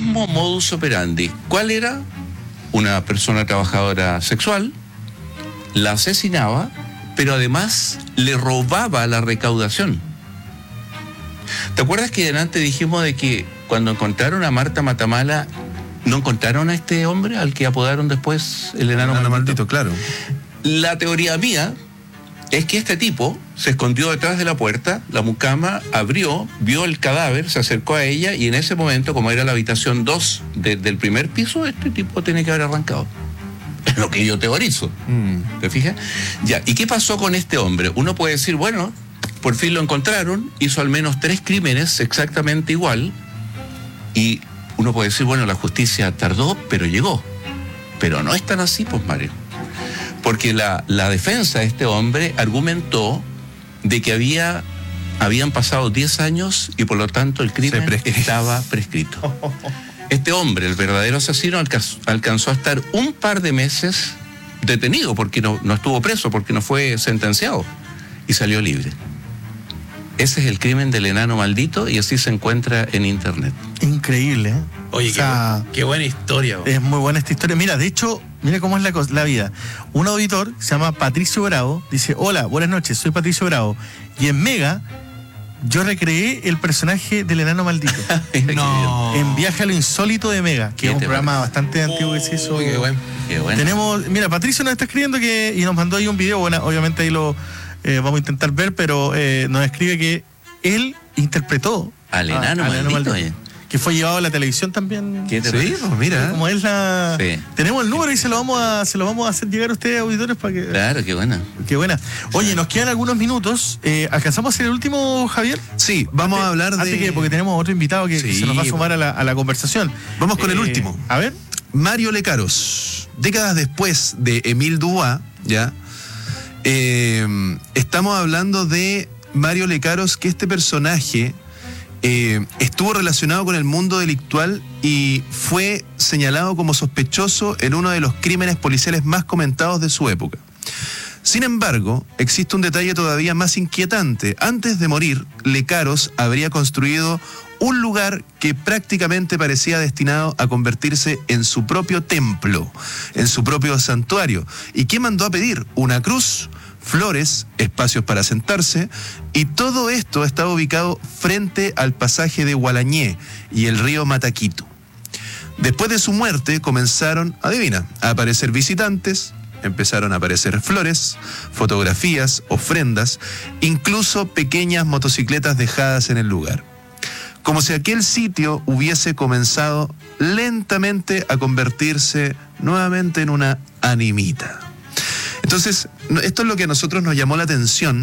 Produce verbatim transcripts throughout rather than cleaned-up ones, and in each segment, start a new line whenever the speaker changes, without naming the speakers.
mismo modus operandi. ¿Cuál era? Una persona trabajadora sexual, la asesinaba, pero además le robaba la recaudación. ¿Te acuerdas que delante dijimos de que cuando encontraron a Marta Matamala, no encontraron a este hombre al que apodaron después el enano,
enano
maldito?
maldito? Claro.
La teoría mía es que este tipo se escondió detrás de la puerta, la mucama abrió, vio el cadáver, se acercó a ella y en ese momento, como era la habitación dos de, del primer piso, este tipo tiene que haber arrancado. Es lo que yo teorizo. Mm. ¿Te fijas? Ya, ¿y qué pasó con este hombre? Uno puede decir, bueno, por fin lo encontraron, hizo al menos tres crímenes exactamente igual y uno puede decir, bueno, la justicia tardó, pero llegó. Pero no es tan así, pues, Mario. Porque la, la defensa de este hombre argumentó de que había, habían pasado diez años y por lo tanto el crimen estaba prescrito. Este hombre, el verdadero asesino, alcanzó, alcanzó a estar un par de meses detenido porque no, no estuvo preso, porque no fue sentenciado y salió libre. Ese es el crimen del enano maldito y así se encuentra en internet.
Increíble, ¿eh?
Oye, o sea, qué, qué buena historia. Bro.
Es muy buena esta historia. Mira, de hecho, mira cómo es la, la vida. Un auditor se llama Patricio Bravo, dice, hola, buenas noches, soy Patricio Bravo. Y en Mega, yo recreé el personaje del enano maldito.
No.
En Viaje a lo Insólito de Mega, que es un programa parece? bastante antiguo que se hizo.
Uy, qué bueno.
Qué bueno.
Tenemos, mira, Patricio nos está escribiendo que, y nos mandó ahí un video, bueno, obviamente ahí lo eh, vamos a intentar ver, pero eh, nos escribe que él interpretó
al enano, a, al maldito, enano maldito,
que fue llevado a la televisión también.
¿Qué te
sí, pues mira.
Como es la...
Sí.
Tenemos el número y se lo vamos a se lo vamos a hacer llegar a ustedes, auditores, para que...
Claro, qué buena.
Qué buena. Oye, nos quedan algunos minutos. Eh, ¿Alcanzamos a hacer el último, Javier?
Sí, vamos
antes,
a hablar de...
Que, porque tenemos otro invitado que sí, se nos va a sumar a la, a la conversación.
Vamos con
eh,
el último.
A ver.
Mario Lecaros. Décadas después de Émile Dubois, ¿ya? Eh, estamos hablando de Mario Lecaros, que este personaje eh, estuvo relacionado con el mundo delictual y fue señalado como sospechoso en uno de los crímenes policiales más comentados de su época. Sin embargo, existe un detalle todavía más inquietante. Antes de morir, Lecaros habría construido un lugar que prácticamente parecía destinado a convertirse en su propio templo, en su propio santuario. ¿Y qué mandó a pedir? Una cruz, flores, espacios para sentarse, y todo esto estaba ubicado frente al pasaje de Gualañé y el río Mataquito. Después de su muerte comenzaron, adivina, a aparecer visitantes, empezaron a aparecer flores, fotografías, ofrendas, incluso pequeñas motocicletas dejadas en el lugar. Como si aquel sitio hubiese comenzado lentamente a convertirse nuevamente en una animita. Entonces, esto es lo que a nosotros nos llamó la atención,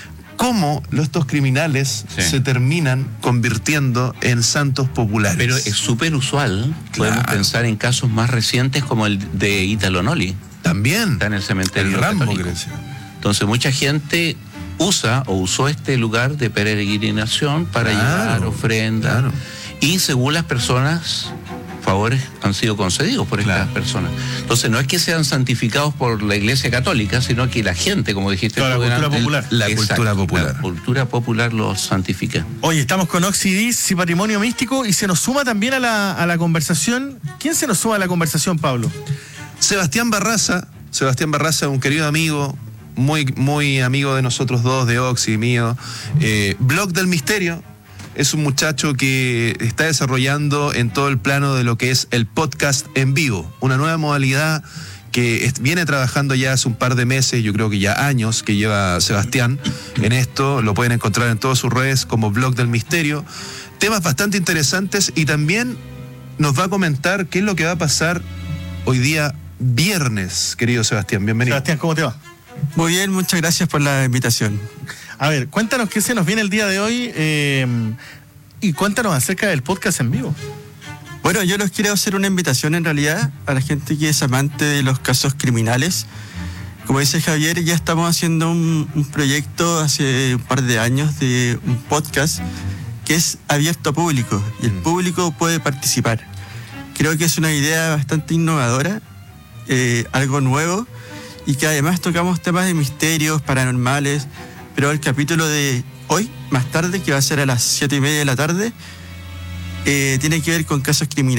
cómo estos criminales sí. se terminan convirtiendo en santos populares.
Pero es súper usual, claro. Podemos pensar en casos más recientes como el de Italo Noli.
También.
Está en el cementerio
el Rambo,
católico. Entonces mucha gente usa o usó este lugar de peregrinación para
claro,
llevar ofrendas.
Claro.
Y según las personas, favores han sido concedidos por estas claro. personas. Entonces no es que sean santificados por la Iglesia Católica, sino que la gente, como dijiste,
claro,
tú,
la cultura
el,
popular.
La
exacto,
cultura popular.
La cultura popular los santifica.
Oye, estamos con Oxidis y Patrimonio Místico y se nos suma también a la, a la conversación. ¿Quién se nos suma a la conversación, Pablo?
Sebastián Barraza. Sebastián Barraza, un querido amigo, muy, muy amigo de nosotros dos, de Oxy, mío. Eh, Blog del Misterio. Es un muchacho que está desarrollando en todo el plano de lo que es el podcast en vivo, una nueva modalidad que viene trabajando ya hace un par de meses, yo creo que ya años, que lleva Sebastián en esto. Lo pueden encontrar en todas sus redes como Blog del Misterio. Temas bastante interesantes y también nos va a comentar qué es lo que va a pasar hoy día viernes, querido Sebastián. Bienvenido.
Sebastián, ¿cómo te va?
Muy bien, muchas gracias por la invitación.
A ver, cuéntanos qué se nos viene el día de hoy eh, y cuéntanos acerca del podcast en vivo.
Bueno, yo les quiero hacer una invitación en realidad a la gente que es amante de los casos criminales. Como dice Javier, ya estamos haciendo un, un proyecto hace un par de años de un podcast que es abierto a público y el público puede participar. Creo que es una idea bastante innovadora, eh, algo nuevo, y que además tocamos temas de misterios, paranormales. Pero el capítulo de hoy, más tarde, que va a ser a las siete y media de la tarde, eh, tiene que ver con casos criminales.